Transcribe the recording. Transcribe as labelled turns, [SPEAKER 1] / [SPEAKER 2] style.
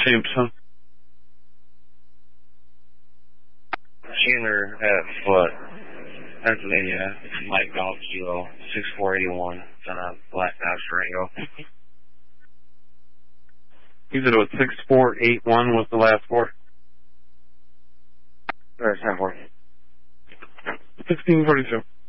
[SPEAKER 1] Jameson.
[SPEAKER 2] Chandler at Foot, Pennsylvania, Mike Golf Kilo, 6481. It's on a black Dodge Durango.
[SPEAKER 1] You said it was 6481 was the last four?
[SPEAKER 2] Or 10-4.
[SPEAKER 1] 1642.